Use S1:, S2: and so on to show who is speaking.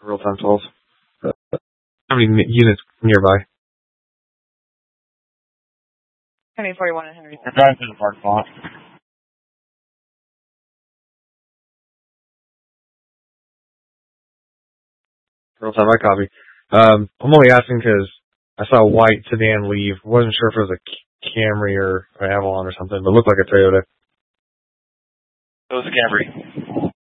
S1: Real-time tolls. How many units nearby?
S2: Henry 41 and Henry.
S3: We're driving through the parking lot.
S1: Real-time, I copy. I'm only asking because I saw a white sedan leave. Wasn't sure if it was a Camry or an Avalon or something, but it looked like a Toyota.
S3: It was a Camry.